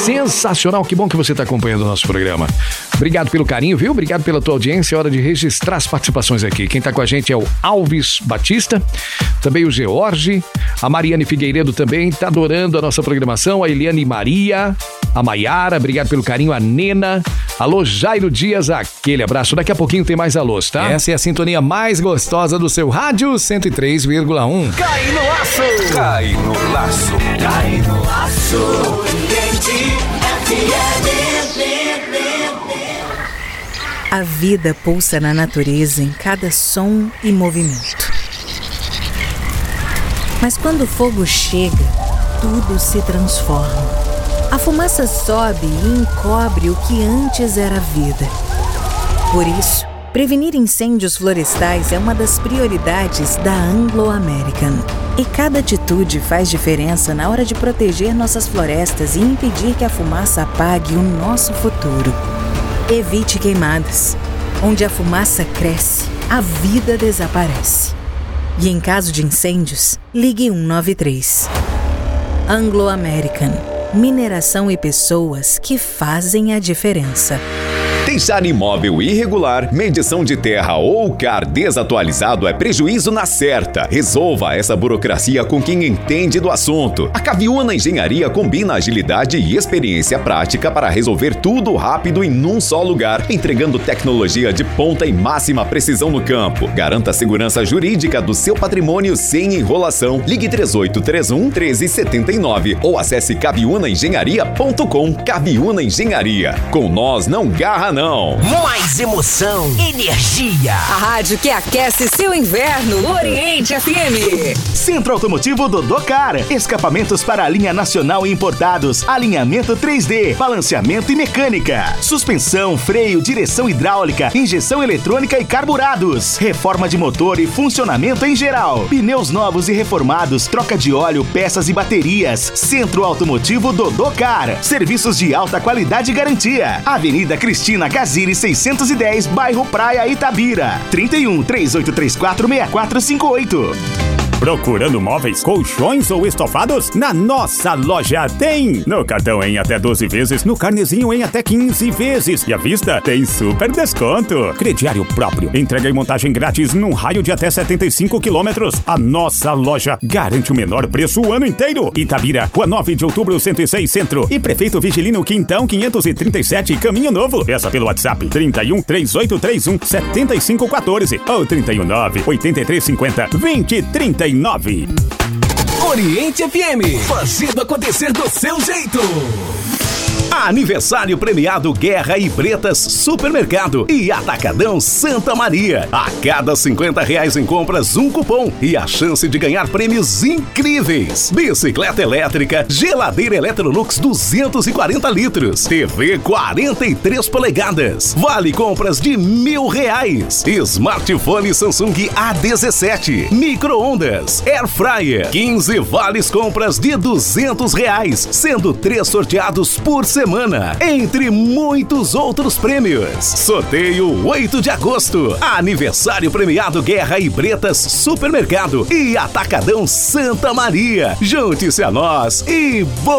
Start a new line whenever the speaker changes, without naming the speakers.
sensacional. Que bom que você está acompanhando o nosso programa. Obrigado pelo carinho, viu? Obrigado pela tua audiência. É hora de registrar as participações aqui. Quem está com a gente é o Alves Batista, também o George, a Mariane Figueiredo também está adorando a nossa programação, a Eliane Maria, a Maiara, obrigado pelo carinho, a Nena, alô Jairo Dias, aquele abraço. Daqui a pouquinho tem mais alôs, tá? Essa é a sintonia mais gostosa do seu rádio 103,1.
Cai no laço! Cai no laço! Cai no laço!
A vida pulsa na natureza em cada som e movimento. Mas quando o fogo chega, tudo se transforma. A fumaça sobe e encobre o que antes era vida. Por isso, prevenir incêndios florestais é uma das prioridades da Anglo American. E cada atitude faz diferença na hora de proteger nossas florestas e impedir que a fumaça apague o nosso futuro. Evite queimadas. Onde a fumaça cresce, a vida desaparece. E em caso de incêndios, ligue 193. Anglo American. Mineração e pessoas que fazem a diferença.
Deixar imóvel irregular, medição de terra ou CAR desatualizado é prejuízo na certa. Resolva essa burocracia com quem entende do assunto. A Caviúna Engenharia combina agilidade e experiência prática para resolver tudo rápido e num só lugar, entregando tecnologia de ponta e máxima precisão no campo. Garanta a segurança jurídica do seu patrimônio sem enrolação. Ligue 3831-1379 ou acesse caviunaengenharia.com. Caviúna Engenharia. Com nós não garra não.
Mais emoção, energia.
A rádio que aquece seu inverno, Oriente FM.
Centro Automotivo Dodô-Car. Escapamentos para a linha nacional e importados. Alinhamento 3D, balanceamento e mecânica. Suspensão, freio, direção hidráulica, injeção eletrônica e carburados. Reforma de motor e funcionamento em geral. Pneus novos e reformados, troca de óleo, peças e baterias. Centro Automotivo Dodô-Car. Serviços de alta qualidade e garantia. Avenida Cristina Casiri 610, bairro Praia, Itabira. 31-3834-6458.
Procurando móveis, colchões ou estofados? Na nossa loja tem! No cartão em até 12 vezes, no carnezinho em até 15 vezes. E à vista tem super desconto. Crediário próprio. Entrega e montagem grátis num raio de até 75 quilômetros. A nossa loja garante o menor preço o ano inteiro. Itabira, Rua 9 de Outubro, 106 Centro. E Prefeito Vigilino Quintão, 537, Caminho Novo. Peça pelo WhatsApp 31-3831-7514 ou 319-8350-2039.
Oriente FM, fazendo acontecer do seu jeito.
Aniversário premiado Guerra e Bretas Supermercado e Atacadão Santa Maria. A cada R$50 em compras, um cupom e a chance de ganhar prêmios incríveis. Bicicleta elétrica, geladeira Electrolux 240 litros, TV 43 polegadas, vale compras de R$1.000, smartphone Samsung A17, micro-ondas, air fryer, 15 vales compras de R$200, sendo 3 sorteados por semana, entre muitos outros prêmios. Sorteio 8 de agosto. Aniversário premiado Guerra e Bretas Supermercado e Atacadão Santa Maria. Junte-se a nós e